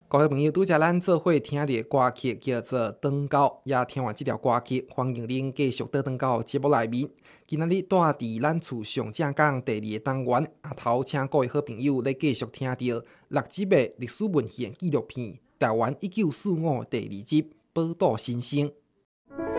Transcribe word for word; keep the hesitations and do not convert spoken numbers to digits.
各位朋友，拄则咱做伙听的歌曲叫做《长高》，也听完这条歌曲，欢迎您继续倒转到节目内面。今仔日带伫咱厝上正讲第二个单元，啊头请各位好朋友来继续听到六集的历史文献纪录片《台湾一九四五》第二集《宝岛新生》。